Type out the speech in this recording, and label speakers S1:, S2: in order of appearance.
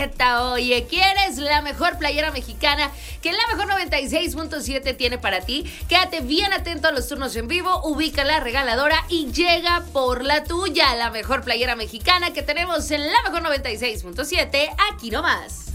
S1: Oye, ¿quieres la mejor playera mexicana que la mejor 96.7 tiene para ti? Quédate bien atento a los turnos en vivo, ubica la regaladora y llega por la tuya. La mejor playera mexicana que tenemos en la mejor 96.7, aquí nomás.